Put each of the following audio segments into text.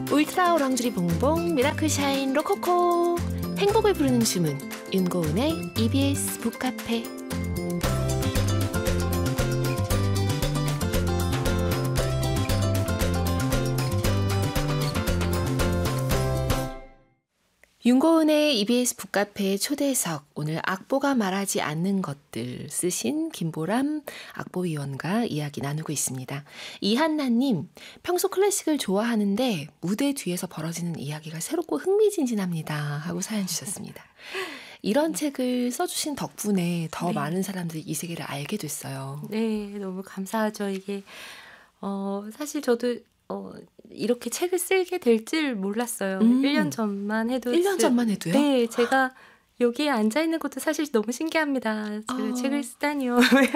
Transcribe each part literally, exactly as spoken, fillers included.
울트라 오랑주리 봉봉 미라클 샤인 로코코 행복을 부르는 주문 윤고은의 이비에스 북카페. 윤고은의 이비에스 북카페 초대석, 오늘 악보가 말하지 않는 것들 쓰신 김보람 악보위원과 이야기 나누고 있습니다. 이한나님, 평소 클래식을 좋아하는데 무대 뒤에서 벌어지는 이야기가 새롭고 흥미진진합니다 하고 사연 주셨습니다. 이런 책을 써주신 덕분에 더 네. 많은 사람들이 이 세계를 알게 됐어요. 네, 너무 감사하죠. 이게 어, 사실 저도 어, 이렇게 책을 쓰게 될 줄 몰랐어요. 음. 일 년 전만 해도. 일 년 전만 해도요? 네, 제가 여기에 앉아있는 것도 사실 너무 신기합니다. 제가 어. 책을 쓰다니요.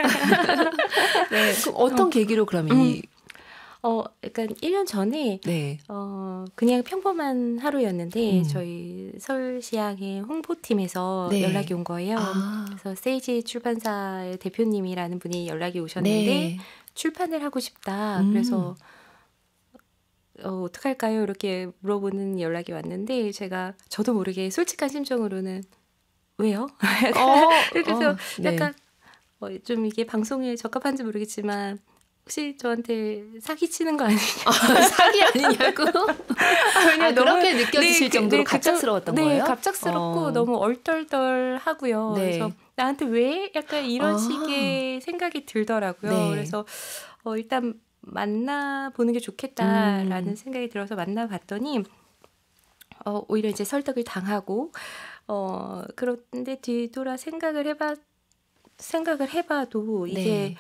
네, 그럼 어떤 어. 계기로 그러면 이... 어, 약간 일 년 전에 네. 어, 그냥 평범한 하루였는데 음. 저희 서울시향의 홍보팀에서 네. 연락이 온 거예요. 아. 그래서 세이지 출판사의 대표님이라는 분이 연락이 오셨는데 네. 출판을 하고 싶다. 음. 그래서 어, 어떡할까요? 이렇게 물어보는 연락이 왔는데 제가 저도 모르게 솔직한 심정으로는 왜요? 어, 그래서 어, 네. 약간 어, 좀 이게 방송에 적합한지 모르겠지만 혹시 저한테 사기치는 거 아니냐? 아, 사기 아니냐고? 아, 아, 그렇게 너무, 느껴지실 네, 정도로 네, 갑작스러웠던 네, 거예요? 네, 갑작스럽고 어. 너무 얼떨떨하고요. 네. 그래서 나한테 왜 약간 이런 아. 식의 생각이 들더라고요. 네. 그래서 어, 일단 만나보는 게 좋겠다라는 음. 생각이 들어서 만나봤더니 어, 오히려 이제 설득을 당하고 어, 그런데 뒤돌아 생각을 해봐 생각을 해봐도 이게 네.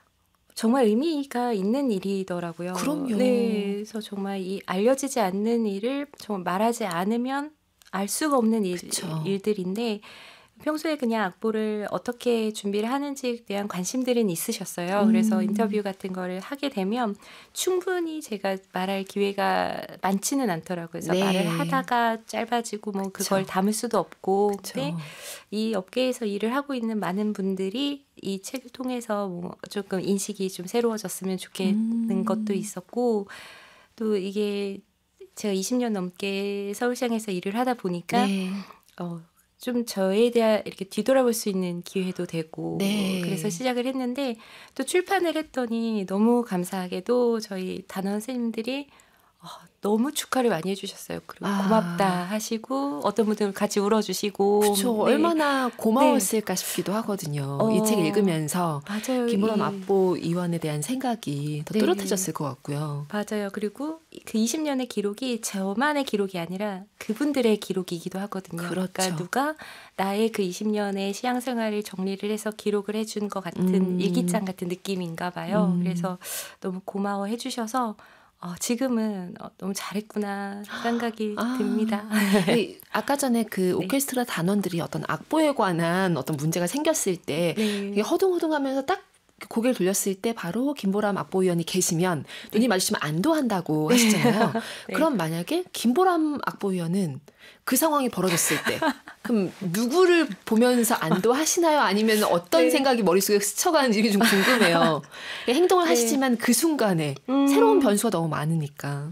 정말 의미가 있는 일이더라고요. 그럼요. 네, 그래서 정말 이 알려지지 않는 일을 정말 말하지 않으면 알 수가 없는 일, 일들인데 평소에 그냥 악보를 어떻게 준비를 하는지에 대한 관심들은 있으셨어요. 음. 그래서 인터뷰 같은 거를 하게 되면 충분히 제가 말할 기회가 많지는 않더라고요. 그래서 네. 말을 하다가 짧아지고 뭐 그쵸. 그걸 담을 수도 없고. 그쵸. 근데 이 업계에서 일을 하고 있는 많은 분들이 이 책을 통해서 뭐 조금 인식이 좀 새로워졌으면 좋겠는 음. 것도 있었고, 또 이게 제가 이십 년 넘게 서울시향에서 일을 하다 보니까 네. 어, 좀 저에 대한 이렇게 뒤돌아볼 수 있는 기회도 되고 네. 그래서 시작을 했는데 또 출판을 했더니 너무 감사하게도 저희 단원 선생님들이 어, 너무 축하를 많이 해주셨어요. 그리고 아. 고맙다 하시고 어떤 분들은 같이 울어주시고. 그렇죠. 네. 얼마나 고마웠을까 네. 싶기도 하거든요. 어. 이 책 읽으면서 맞아요. 김보람 이... 악보위원에 대한 생각이 더 네. 뚜렷해졌을 것 같고요. 맞아요. 그리고 그 이십 년의 기록이 저만의 기록이 아니라 그분들의 기록이기도 하거든요. 그렇죠. 그러니까 누가 나의 그 이십 년의 시향 생활을 정리를 해서 기록을 해준 것 같은 음. 일기장 같은 느낌인가 봐요. 음. 그래서 너무 고마워해 주셔서 어, 지금은 어, 너무 잘했구나 생각이 아, 듭니다. 아까 전에 그 네. 오케스트라 단원들이 어떤 악보에 관한 어떤 문제가 생겼을 때 네. 허둥허둥하면서 딱 고개를 돌렸을 때 바로 김보람 악보위원이 계시면 네. 눈이 마주치면 안도한다고 하시잖아요. 네. 그럼 만약에 김보람 악보위원은 그 상황이 벌어졌을 때 그럼 누구를 보면서 안도하시나요? 아니면 어떤 네. 생각이 머릿속에 스쳐가는지 좀 궁금해요. 행동을 네. 하시지만 그 순간에 음. 새로운 변수가 너무 많으니까.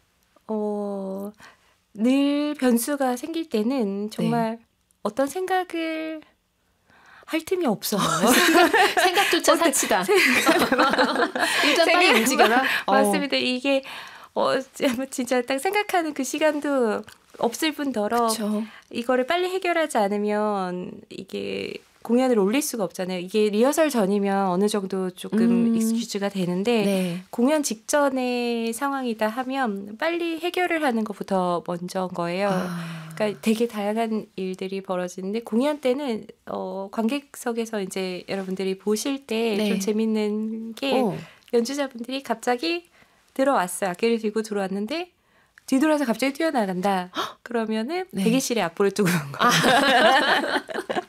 어, 늘 변수가 생길 때는 정말 네. 어떤 생각을 할 틈이 없어요. 생각, 생각조차 사치다. 일단 빨리 움직여라. 맞습니다. 어. 이게 어, 진짜 딱 생각하는 그 시간도 없을 뿐더러 그쵸. 이거를 빨리 해결하지 않으면 이게 공연을 올릴 수가 없잖아요. 이게 리허설 전이면 어느 정도 조금 음. 익스큐즈가 되는데 네. 공연 직전의 상황이다 하면 빨리 해결을 하는 것부터 먼저인 거예요. 아. 그러니까 되게 다양한 일들이 벌어지는데 공연 때는 어, 관객석에서 이제 여러분들이 보실 때 좀 네. 재밌는 게 오. 연주자분들이 갑자기 들어왔어요. 악기를 들고 들어왔는데 뒤돌아서 갑자기 뛰어나간다. 그러면은 네. 대기실에 악보를 두고 온 거예요. 아.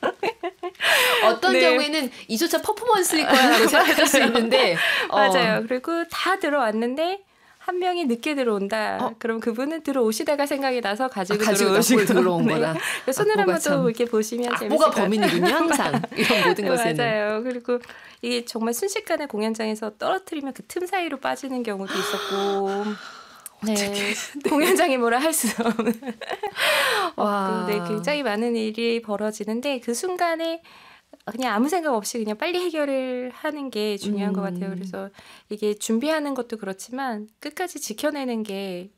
어떤 네. 경우에는 이조차 퍼포먼스일 거라고 생각할 수 있는데 어. 맞아요. 그리고 다 들어왔는데 한 명이 늦게 들어온다. 어? 그럼 그분은 들어오시다가 생각이 나서 가지고, 아, 가지고 들어오시고 들어온 네. 거다. 손을 한번 또 이렇게 보시면 재밌을 것 같아요. 악보가 범인이군요. 항상 이런 모든 것에는. 맞아요. 그리고 이게 정말 순식간에 공연장에서 떨어뜨리면 그 틈 사이로 빠지는 경우도 있었고 네, 공연장에 뭐라 할 수 없는 와. 네, 굉장히 많은 일이 벌어지는데 그 순간에 그냥 아무 생각 없이 그냥 빨리 해결을 하는 게 중요한 음. 것 같아요. 그래서 이게 준비하는 것도 그렇지만 끝까지 지켜내는 게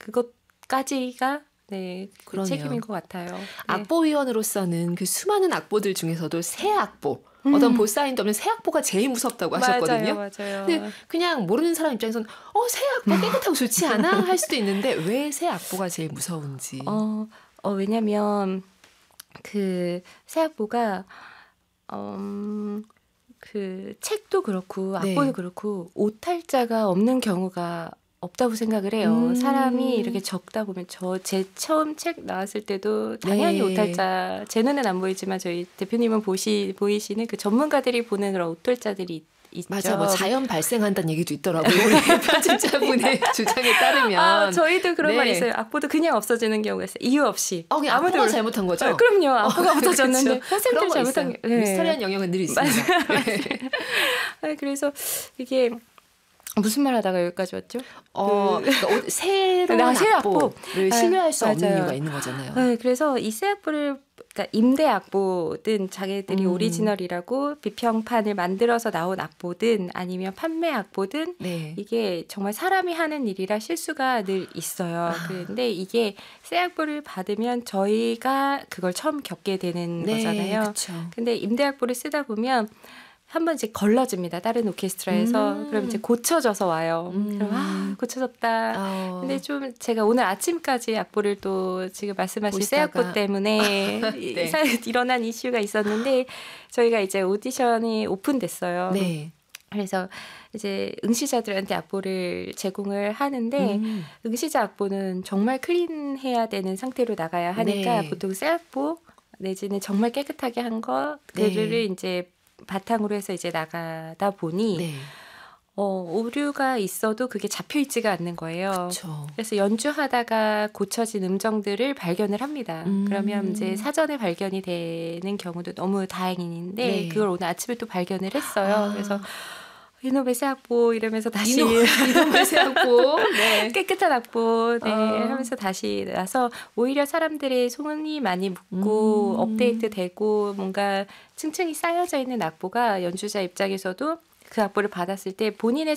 그것까지가 네, 그 책임인 것 같아요. 네. 악보위원으로서는 그 수많은 악보들 중에서도 새 악보, 음. 어떤 보사인도 없는 새 악보가 제일 무섭다고 하셨거든요. 맞아요, 맞아요. 근데 그냥 모르는 사람 입장에서는 어, 새 악보 깨끗하고 좋지 않아? 할 수도 있는데 왜 새 악보가 제일 무서운지. 어, 어 왜냐면 그 새 악보가 음, 그 책도 그렇고 악보도 네. 그렇고 오탈자가 없는 경우가 없다고 생각을 해요. 음. 사람이 이렇게 적다 보면 저 제 처음 책 나왔을 때도 당연히 네. 오탈자 제 눈엔 안 보이지만 저희 대표님은 보시 보이시는 그 전문가들이 보는 그런 오탈자들이 있죠. 맞아, 뭐 자연 발생한다는 얘기도 있더라고요. 우리 편집자분의 주장에 따르면. 아, 저희도 그런 네. 말 있어요. 악보도 그냥 없어지는 경우가 있어요. 이유 없이. 어, 그냥 아무도 악보가 잘못한 거죠? 아, 그럼요. 악보가 어, 없어졌는데 그렇죠. 선생님들 잘못한 게. 네. 미스터리한 영역은 늘 있습니다. 네. 네, 그래서 이게 무슨 말 하다가 여기까지 왔죠? 어, 그, 그러니까 새로운 악보를 신뢰할 수 아, 없는 이유가 있는 거잖아요. 네, 그래서 이 새 악보를 그러니까 임대 악보든 자기들이 음. 오리지널이라고 비평판을 만들어서 나온 악보든 아니면 판매 악보든 네. 이게 정말 사람이 하는 일이라 실수가 늘 있어요. 아. 그런데 이게 새 악보를 받으면 저희가 그걸 처음 겪게 되는 네, 거잖아요. 그쵸. 근데 임대 악보를 쓰다 보면 한번 이제 걸러집니다. 다른 오케스트라에서. 음. 그럼 이제 고쳐져서 와요. 음. 그럼 아 고쳐졌다. 어. 근데 좀 제가 오늘 아침까지 악보를 또 지금 말씀하신 새 악보 때문에 네. 일어난 이슈가 있었는데 저희가 이제 오디션이 오픈됐어요. 네. 그래서 이제 응시자들한테 악보를 제공을 하는데 음. 응시자 악보는 정말 클린해야 되는 상태로 나가야 하니까 네. 보통 새 악보 내지는 정말 깨끗하게 한 것들을 네. 이제 바탕으로 해서 이제 나가다 보니 네. 어, 오류가 있어도 그게 잡혀 있지가 않는 거예요. 그쵸. 그래서 연주하다가 고쳐진 음정들을 발견을 합니다. 음. 그러면 이제 사전에 발견이 되는 경우도 너무 다행인데 네. 그걸 오늘 아침에 또 발견을 했어요. 아. 그래서 이놈의 새 악보 이러면서 다시 이놈, 이놈의 새 악보 네. 깨끗한 악보 네, 어. 하면서 다시 나서 오히려 사람들의 손이 많이 묻고 음. 업데이트되고 뭔가 층층이 쌓여져 있는 악보가 연주자 입장에서도 그 악보를 받았을 때 본인의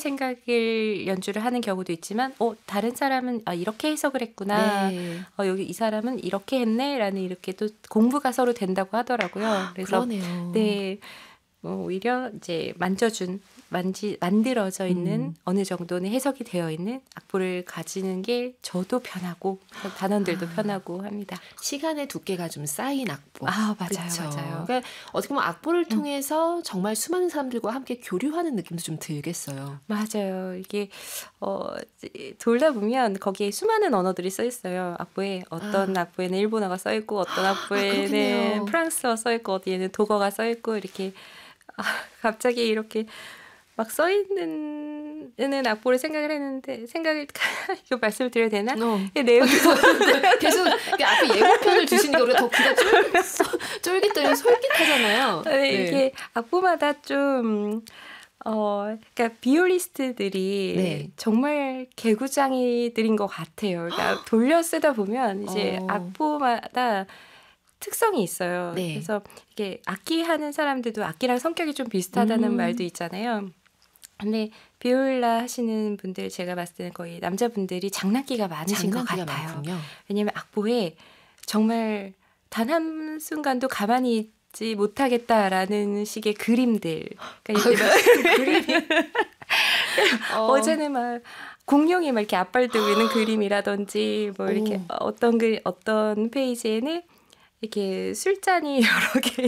생각을 연주를 하는 경우도 있지만 어 다른 사람은 아, 이렇게 해석을 했구나 네. 어, 여기 이 사람은 이렇게 했네라는 이렇게 또 공부가 서로 된다고 하더라고요. 그래서 그러네요. 네. 어, 오히려 이제 만져준 만지, 만들어져 있는 음. 어느 정도는 해석이 되어 있는 악보를 가지는 게 저도 편하고 단원들도 아. 편하고 합니다. 시간의 두께가 좀 쌓인 악보. 아 맞아요, 그쵸? 맞아요. 그러니까 어떻게 보면 악보를 통해서 음. 정말 수많은 사람들과 함께 교류하는 느낌도 좀 들겠어요. 맞아요. 이게 어, 돌다 보면 거기에 수많은 언어들이 써 있어요. 악보에 어떤 아. 악보에는 일본어가 써 있고 어떤 악보에는 아, 프랑스어 써 있고 어디에는 독어가 써 있고 이렇게 아, 갑자기 이렇게 막 써 있는 악보를 생각을 했는데 생각을 이거 말씀을 드려야 되나? 어. 내용이 계속 앞에 예고편을 주시니까 우리가 더 귀가 쫄, 쫄깃 솔깃하잖아요. 네, 네. 이게 악보마다 좀 어, 그러니까 비올리스트들이 네. 정말 개구장이들인 것 같아요. 그러니까 돌려 쓰다 보면 이제 어. 악보마다 특성이 있어요. 네. 그래서 이게 악기 하는 사람들도 악기랑 성격이 좀 비슷하다는 음. 말도 있잖아요. 근데 비올라 하시는 분들 제가 봤을 때는 거의 남자분들이 장난기가 많으신 장난기가 것 같아요. 많군요. 왜냐하면 악보에 정말 단 한 순간도 가만히 있지 못하겠다라는 식의 그림들. 그러니까 이제 아, 그림이 어. 어제는 막 공룡이 막 이렇게 앞발들고 있는 그림이라든지 뭐 이렇게 오. 어떤 그 어떤 페이지에는 이렇게 술잔이 여러 개.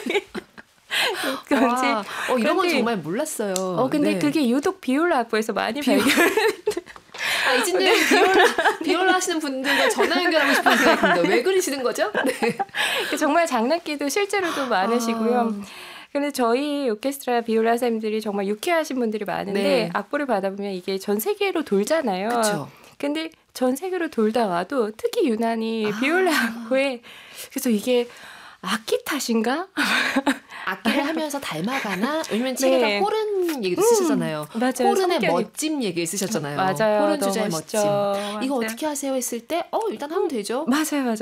그런지 어, 이런 건 정말 몰랐어요. 어 근데 네. 그게 유독 비올라 악보에서 많이 발견. 아 이진님 네. 비올라 비올라 하시는 분들과 전화 연결하고 싶은 생각이 듭니다. 왜 그러시는 거죠? 네. 정말 장난기도 실제로도 많으시고요. 아. 근데 저희 오케스트라 비올라 선생님들이 정말 유쾌하신 분들이 많은데 네. 악보를 받아보면 이게 전 세계로 돌잖아요. 그쵸. 근데 전 세계로 돌다 와도 특히 유난히 아. 비올라 악보에 그래서 이게 악기 탓인가? 악기를 하면서 닮아가나? 왜냐면 책에다 네. 호른 얘기도 쓰셨잖아요. 음, 맞아요. 호른의 성격이... 멋짐 얘기 쓰셨잖아요. 맞아요. 호른 주자의 멋짐. 맞아요. 이거 어떻게 하세요 했을 때 어 일단 하면 되죠. 맞아요. 맞아요.